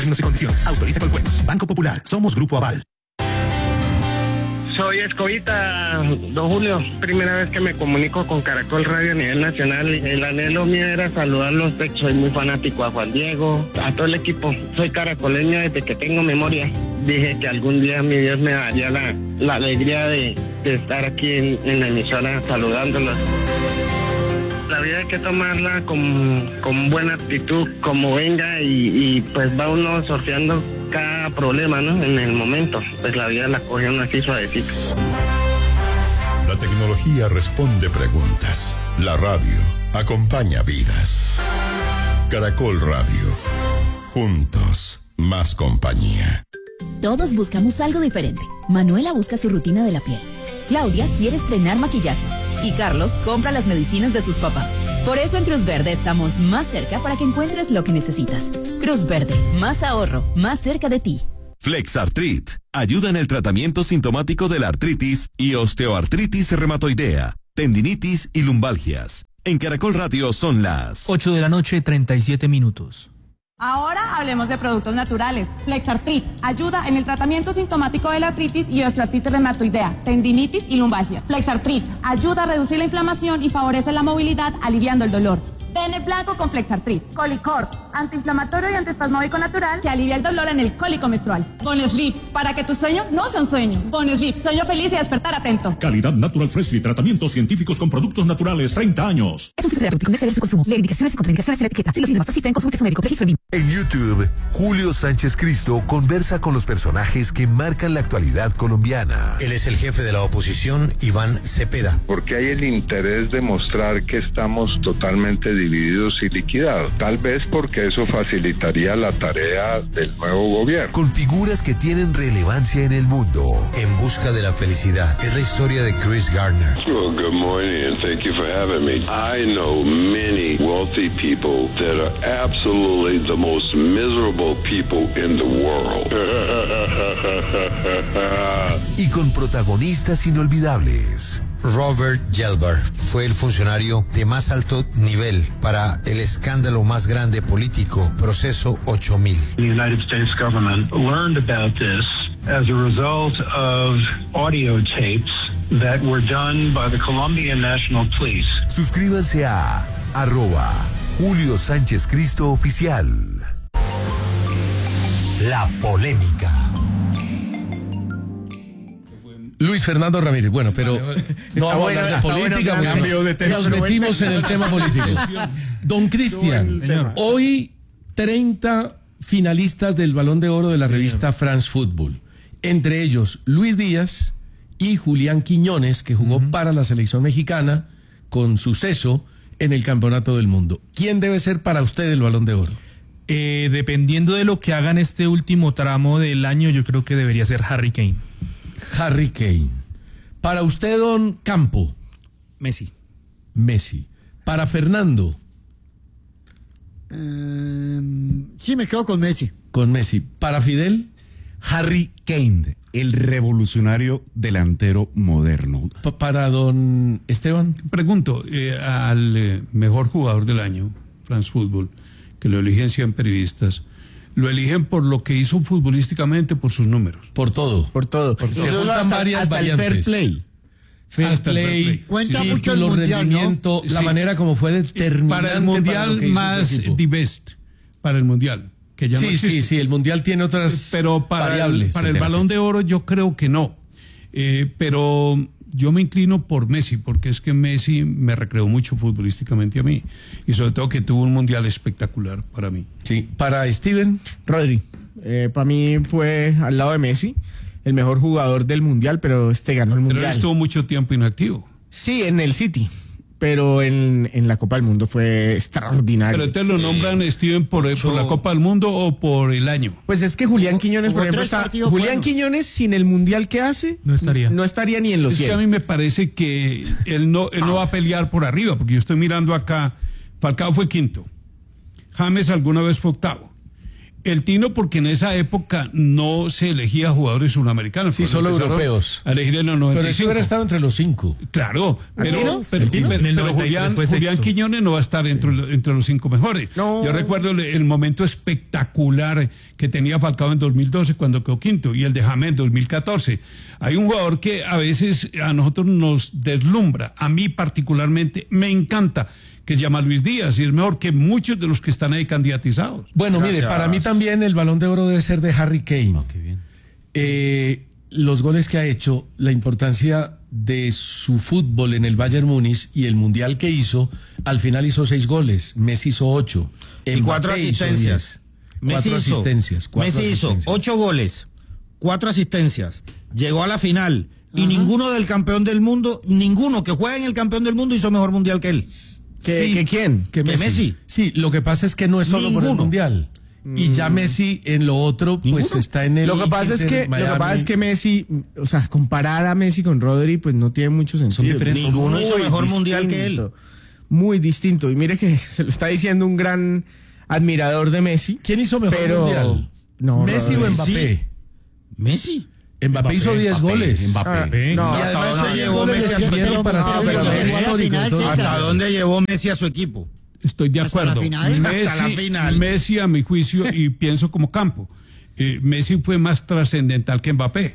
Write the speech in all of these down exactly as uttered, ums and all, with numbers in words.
Términos y condiciones. Autoriza con juegos. Banco Popular. Somos Grupo Aval. Soy Escobita, don Julio. Primera vez que me comunico con Caracol Radio a nivel nacional. El anhelo mío era saludarlos. Soy muy fanático a Juan Diego, a todo el equipo. Soy caracoleño desde que tengo memoria. Dije que algún día mi Dios me daría la, la alegría de, de estar aquí en, en la emisora saludándolos. La vida hay que tomarla con, con buena actitud, como venga, y, y pues va uno sorteando cada problema, ¿no? En el momento, pues la vida la coge uno así suavecito. La tecnología responde preguntas. La radio acompaña vidas. Caracol Radio. Juntos, más compañía. Todos buscamos algo diferente. Manuela busca su rutina de la piel. Claudia quiere estrenar maquillaje. Y Carlos compra las medicinas de sus papás. Por eso en Cruz Verde estamos más cerca para que encuentres lo que necesitas. Cruz Verde, más ahorro, más cerca de ti. Flexartrit ayuda en el tratamiento sintomático de la artritis y osteoartritis reumatoidea, tendinitis y lumbalgias. En Caracol Radio son las ocho de la noche, treinta y siete minutos. Ahora hablemos de productos naturales. Flexartrit ayuda en el tratamiento sintomático de la artritis y osteoartritis reumatoidea, tendinitis y lumbalgia. Flexartrit ayuda a reducir la inflamación y favorece la movilidad, aliviando el dolor. Dene blanco con Flexartrit. Colicort, antiinflamatorio y antiespasmódico natural que alivia el dolor en el cólico menstrual. Bonesleep, para que tu sueño no sea un sueño. Bonesleep, sueño feliz y despertar atento. Calidad Natural Freshly, tratamientos científicos con productos naturales, treinta años. Es un fitoterapéutico, no exceder su consumo. Lee indicaciones y contraindicaciones en la etiqueta. Si los síntomas persisten, consulte su médico. Registro B I M. En YouTube, Julio Sánchez Cristo conversa con los personajes que marcan la actualidad colombiana. Él es el jefe de la oposición, Iván Cepeda. Porque hay el interés de mostrar que estamos totalmente divididos y liquidados. Tal vez porque eso facilitaría la tarea del nuevo gobierno. Con figuras que tienen relevancia en el mundo. En busca de la felicidad. Es la historia de Chris Gardner. Well, good morning and thank you for having me. I know many wealthy people that are absolutely the most miserable people in the world. Y con protagonistas inolvidables. Robert Gelber fue el funcionario de más alto nivel para el escándalo más grande político, Proceso ocho mil. The United States government learned about this as a result of audio tapes that were done by the Colombian National Police. Suscríbanse a arroba Julio Sánchez Cristo Oficial. La polémica. Luis Fernando Ramírez, bueno, pero no vamos a hablar de política, bueno, cambio de tema, nos metimos en el tema político. Don Cristian, hoy treinta finalistas del Balón de Oro de la revista France Football, entre ellos Luis Díaz y Julián Quiñones, que jugó uh-huh. para la selección mexicana con suceso en el Campeonato del Mundo. ¿Quién debe ser para usted el Balón de Oro? Eh, dependiendo de lo que haga en este último tramo del año, yo creo que debería ser Harry Kane. Harry Kane. Para usted, don Campo. Messi. Messi. Para Fernando. Uh, sí, me quedo con Messi. Con Messi. Para Fidel. Harry Kane, el revolucionario delantero moderno. Pa- para don Esteban. Pregunto eh, al eh, mejor jugador del año, France Football, que lo eligen cien periodistas. Lo eligen por lo que hizo futbolísticamente, por sus números. Por todo. Por todo. Por todo. Se juntan varias hasta variantes. el fair play. Fair Hasta play, el fair play. Cuenta sí. mucho el mundial, rendimiento, ¿no? la Sí. manera como fue determinante para el mundial para más the best, para el mundial. Que ya sí, no existe. sí, sí, el mundial tiene otras pero para variables. El, para el Balón de Oro yo creo que no. Eh, pero yo me inclino por Messi, porque es que Messi me recreó mucho futbolísticamente a mí. Y sobre todo que tuvo un mundial espectacular para mí. Sí, para Steven. Rodri. Eh, para mí fue al lado de Messi el mejor jugador del mundial, pero este ganó el mundial. Pero él estuvo mucho tiempo inactivo. Sí, en el City, pero en, en la Copa del Mundo fue extraordinario. Pero ustedes lo nombran, eh, Steven, por, por la Copa del Mundo o por el año. Pues es que Julián Quiñones, por ejemplo, está, Julián buenos. Quiñones sin el mundial que hace, no estaría, no estaría ni en los es cien. Es que a mí me parece que él no, él no va a pelear por arriba, porque yo estoy mirando acá, Falcao fue quinto, James alguna vez fue octavo. El Tino, porque en esa época no se elegía jugadores sudamericanos. Sí, solo europeos. A elegir en los noventa y cinco. Pero eso hubiera estado entre los cinco. Claro, pero, ¿Tino? pero, ¿El Tino? pero, En el pero Julián, Julián Quiñones no va a estar sí. entre, entre los cinco mejores. No. Yo recuerdo el, el momento espectacular que tenía Falcao en dos mil doce cuando quedó quinto y el de James en dos mil catorce. Hay un jugador que a veces a nosotros nos deslumbra, a mí particularmente me encanta, que se llama Luis Díaz y es mejor que muchos de los que están ahí candidatizados. Bueno, Gracias. Mire, para mí también el Balón de Oro debe ser de Harry Kane. Oh, qué bien. Eh, los goles que ha hecho, la importancia de su fútbol en el Bayern Múnich y el Mundial que hizo, al final hizo seis goles, Messi hizo ocho. Y Mbappé cuatro asistencias. Messi cuatro hizo, asistencias. Cuatro Messi asistencias. hizo ocho goles, cuatro asistencias, llegó a la final y Ajá. ninguno del campeón del mundo, ninguno que juega en el campeón del mundo hizo mejor Mundial que él. ¿Que, sí, ¿que quién? Que Messi. Messi. Sí, lo que pasa es que no es solo Ninguno. por el Mundial. Mm. Y ya Messi en lo otro, pues ¿Ninguno? está en el... Lo que pasa es que, lo que pasa es que Messi, o sea, comparar a Messi con Rodri, pues no tiene mucho sentido. Ninguno hizo mejor distinto, Mundial que él. Muy distinto. Y mire que se lo está diciendo un gran admirador de Messi. ¿Quién hizo mejor pero... Mundial? No, ¿Messi Rodri. o Mbappé? Messi. Mbappé, Mbappé hizo diez goles. Mbappé. No, y además ¿hasta dónde llevó Messi a su equipo? Para no, pero pero histórico, final, ¿hasta dónde llevó Messi a su equipo? Estoy de acuerdo. Hasta la final. Messi, Hasta la final. Messi, a mi juicio, y pienso como Campo, eh, Messi fue más trascendental que Mbappé.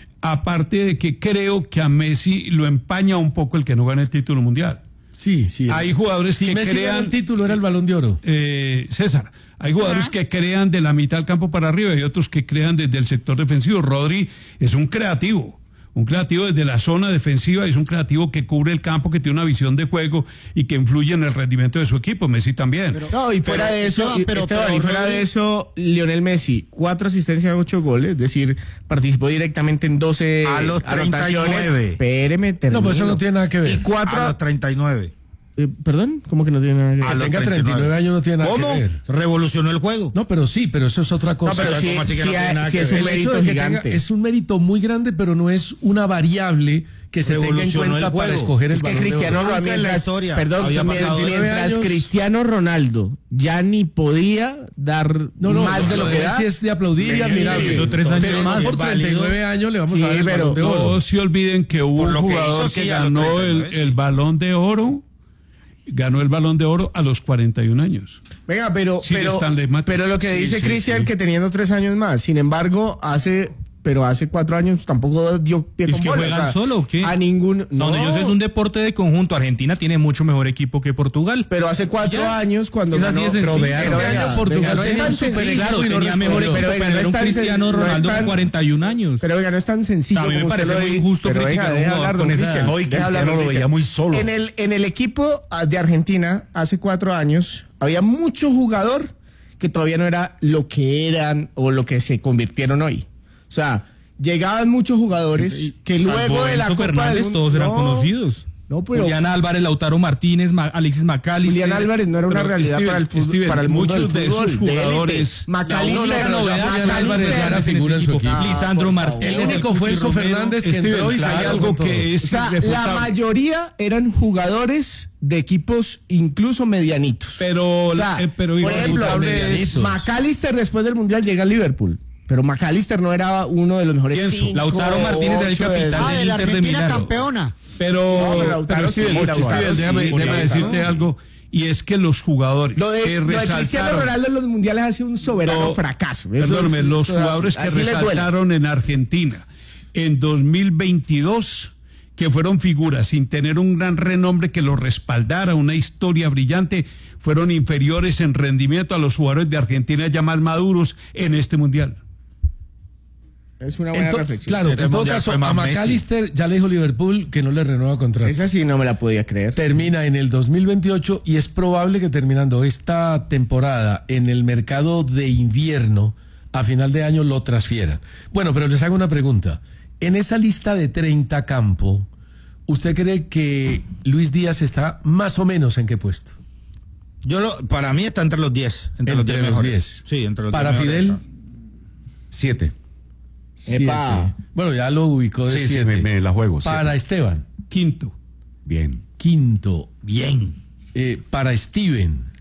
Aparte de que creo que a Messi lo empaña un poco el que no gane el título mundial. Sí, sí. Hay jugadores si que Messi crean... el título era el Balón de Oro. Eh, César, hay jugadores Ajá. que crean de la mitad del campo para arriba y otros que crean desde el sector defensivo. Rodri es un creativo. Un creativo desde la zona defensiva, es un creativo que cubre el campo, que tiene una visión de juego y que influye en el rendimiento de su equipo. Messi también. Pero, no, y fuera pero, de eso, Esteban, pero, Esteban, pero, y fuera de eso, Lionel Messi, cuatro asistencias, ocho goles, es decir, participó directamente en doce a los treinta y nueve. Espéreme, termino. No, pues eso no tiene nada que ver. Y cuatro a los treinta y nueve. Eh, ¿Perdón? ¿Cómo que no tiene nada que ver? Que tenga treinta y nueve años no tiene nada ¿Cómo? que ver. Revolucionó el juego. No, pero sí, pero eso es otra cosa. No, pero sí, sí, sí, no sí es un mérito gigante. Tenga, es un mérito muy grande, pero no es una variable que se tenga en cuenta para escoger el es que Cristiano Ronaldo, mientras, perdón, mientras Cristiano Ronaldo ya ni podía dar no, no, más de lo que da. Si es de aplaudir y admirable. Tres años pero más. Por treinta y nueve años le vamos sí, a dar el pero, Balón de Oro. No se olviden que hubo un jugador que, que ganó el, el Balón de Oro. Ganó el Balón de Oro a los cuarenta y un años. Venga, pero, sí, pero, pero lo que dice sí, Cristian, sí, sí. que teniendo tres años más, sin embargo, hace, pero hace cuatro años tampoco dio pie con bola. ¿Es que juegan o sea, solo o qué? A ningún... No, no, yo sé, es un deporte de conjunto. Argentina tiene mucho mejor equipo que Portugal. Pero hace cuatro años, cuando es ganó... Pero vea, este año venga, Portugal venga, tiene no un super equipo claro, y no tenía mejor equipo, pero, venga, pero no era un Cristiano Ronaldo con cuarenta y un años. Pero venga, no es tan sencillo a mí me como parece usted lo muy injusto pero venga, deja hablar, don Cristian. Hoy Cristiano lo veía muy solo. En el, en el equipo de Argentina, hace cuatro años, había mucho jugador que todavía no era lo que eran o lo que se convirtieron hoy. O sea, llegaban muchos jugadores que luego de la Copa Fernández, del Mundo, todos eran no, conocidos. No, pero Julián Álvarez, Lautaro Martínez, Ma Alexis McAllister. Julián Álvarez no era una realidad Steven, para el fútbol, Steven, para el mundo del de fútbol. Esos jugadores. McAllister, Julián Álvarez ya era figura en su equipo. Lisandro Martínez. El único fue Enzo Fernández que Steven, entró y claro, salió algo que es o sea, la mayoría eran jugadores de equipos incluso medianitos. Pero, o sea, eh, pero por ejemplo, McAllister después del Mundial llega a Liverpool. Pero McAllister no era uno de los mejores Pienso, cinco, Lautaro Martínez era el capitán ah, del de la Inter de Argentina Milano. campeona. Pero, no, pero Lautaro pero sí, Steven, Lautaro Steven, sí, déjame, déjame decirte algo. Y es que los jugadores lo de, que lo de resaltaron, Cristiano Ronaldo en los mundiales ha sido un soberano no, fracaso. Perdóname, es, los jugadores que resaltaron en Argentina en dos mil veintidós, que fueron figuras sin tener un gran renombre que los respaldara, una historia brillante, fueron inferiores en rendimiento a los jugadores de Argentina ya más maduros en este mundial. Es una buena Ento reflexión. Claro, en todo caso, a McAllister Messi. Ya le dijo Liverpool que no le renueva contrato. Esa sí no me la podía creer. Termina en el dos mil veintiocho y es probable que terminando esta temporada en el mercado de invierno, a final de año lo transfieran. Bueno, pero les hago una pregunta. En esa lista de treinta Campo, ¿usted cree que Luis Díaz está más o menos en qué puesto? Yo lo, para mí está entre los diez. Entre, entre los los diez. Sí, entre los ¿Para Fidel? siete. Epa. Bueno, ya lo ubicó de sí, siete. Sí, me, me la juego. Para siete. Esteban. Quinto. Bien. Quinto. Bien. Eh, para Steven.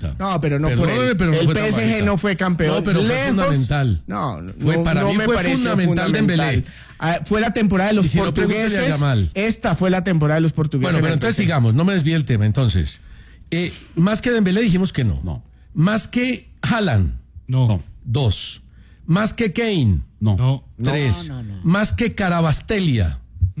bajita. No, pero no por Perdóneme, él. pero no el fue tan P S G bajita. no fue campeón. No, pero fue Lejos. fundamental. No, no, Fue, para no mí me fue pareció fundamental Dembélé. Ah, fue la temporada de los Y si no, pregúntele a portugueses. Yamal. Esta fue la temporada de los portugueses. Bueno, pero entonces sigamos, no me desvíe el tema. Entonces, eh, más que Dembélé dijimos que no. No. Más que Haaland. No. Dos. Más que Kane. No. No. Tres. No, no, no. Más que Carabastelia.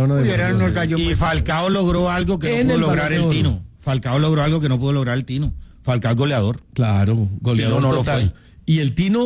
Barcelona de Uy, eran unos gallos y Falcao logró algo que no pudo lograr el Tino. Falcao logró algo que no pudo lograr el Tino. Falcao es goleador. Claro, goleador no total. lo fue. Y el Tino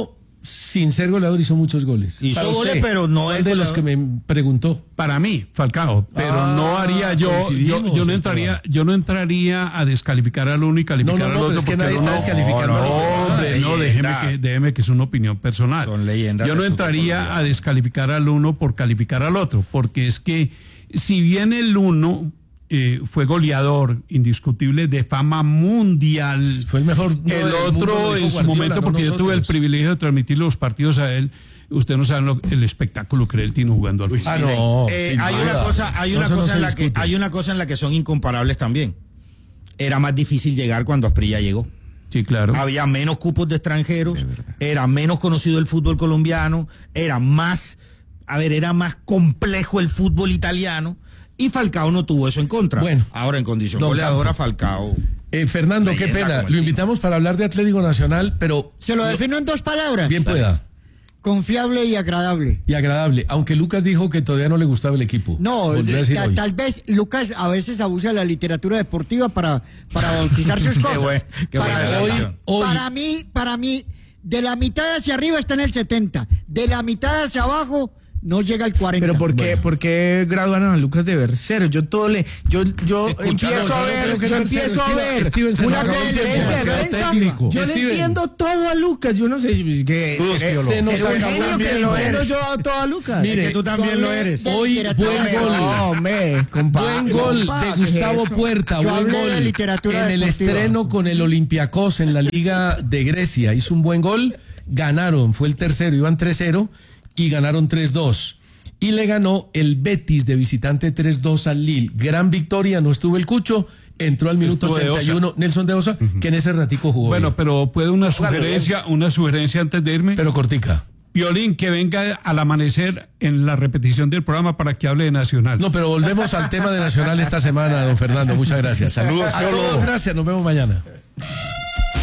sin ser goleador hizo muchos goles. Hizo Para goles, usted, pero no ¿cuál es de los goleador? que me preguntó? Para mí, Falcao, pero Ah, no haría yo, yo, coincidimos, yo no Esteban. entraría, yo no entraría a descalificar al uno y calificar No, no, no, al pero otro es que porque nadie el está uno- descalificando no, al otro. no, hombre, no, déjeme Leyenda. que, déjeme que es una opinión personal. Son leyendas Yo del no fútbol entraría colombiano. a descalificar al uno por calificar al otro, porque es que si bien el uno eh, fue goleador indiscutible de fama mundial, Fue el mejor. no, el del mundo, otro lo dijo en su Guardiola, momento, no porque yo tuve el nosotros. privilegio de transmitir los partidos a él, usted no sabe lo- el espectáculo que era el Tino jugando al fútbol. Ah, no. Eh, sin hay duda. una cosa, hay No, una eso no cosa se en la que, discute. hay una cosa en la que son incomparables también. Era más difícil llegar cuando Asprilla llegó. Sí, claro. Había menos cupos de extranjeros, era menos conocido el fútbol colombiano, era más, a ver, era más complejo el fútbol italiano y Falcao no tuvo eso en contra. Bueno, ahora en condición don goleadora Campo. Falcao. Eh, Fernando, qué Leyenda pena. como el Lo Tino. invitamos para hablar de Atlético Nacional, pero Se lo defino en dos palabras. bien pueda. Confiable y agradable. Y agradable, aunque Lucas dijo que todavía no le gustaba el equipo. No, Volvió a decir ta- hoy. tal vez Lucas a veces abusa de la literatura deportiva para, para bautizar sus cosas. buen- qué para, buena mí, relación. Hoy- para mí, para mí, de la mitad hacia arriba está en el setenta, de la mitad hacia abajo no llega al cuarenta. Pero ¿por qué, Bueno. ¿por qué graduaron a Lucas de versero? Yo todo le, yo, yo Escucha, empiezo no, a yo no ver, creo que yo es versero, empiezo a Steven- ver Steven se una nos acabó el tiempo, conferencia de demasiado prensa. técnico. Yo le Steven. entiendo todo a Lucas, yo no sé si que Tú, seré- Esquiolo. Se nos seré un acabó genio el que le tiempo. entiendo yo a todo a Lucas. Mire, Es que tú también lo eres. Hoy, literatura buen de- gol. No, me, compadre. Buen gol compa, de ¿qué Gustavo es eso? Puerta, Yo buen hablé de gol literatura en el deportiva. estreno con el Olympiacos en la Liga de Grecia. Hizo un buen gol, ganaron, fue el tercero, iban tres cero y ganaron tres dos. Y le ganó el Betis de visitante tres dos al Lille. Gran victoria, no estuvo el Cucho, entró al minuto Estuvo de ochenta y uno Nelson de Osa, que en ese ratico jugó Bueno, bien. pero puede una Jugarlo sugerencia, una sugerencia antes de irme. Pero cortica. Piolín, que venga al amanecer en la repetición del programa para que hable de Nacional. No, pero volvemos al tema de Nacional esta semana, don Fernando. Muchas gracias. Saludos, A Piolo. todos, gracias. Nos vemos mañana.